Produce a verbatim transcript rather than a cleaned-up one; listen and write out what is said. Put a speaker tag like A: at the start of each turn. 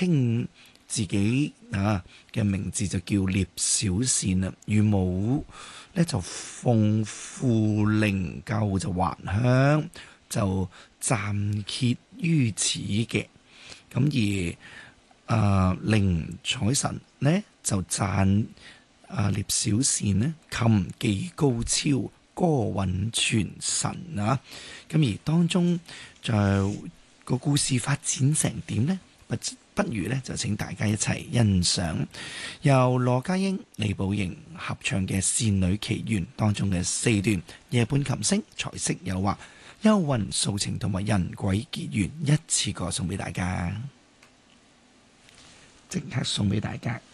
A: 稱自己啊嘅名字就叫聶小倩啦。乳母咧就奉父靈柩就還鄉，就暫歇於此嘅。咁而啊寧采臣呢就讚啊聶小倩呢琴技高超，歌韻傳神啊。咁而當中就個故事發展成點呢？不不如呢，就請大家一齊欣賞由羅家英、李寶瑩合唱嘅《倩女奇緣》當中嘅四段夜半琴聲，才色誘惑，幽魂訴情同埋人鬼結緣，一次過送俾大家，即刻送俾大家。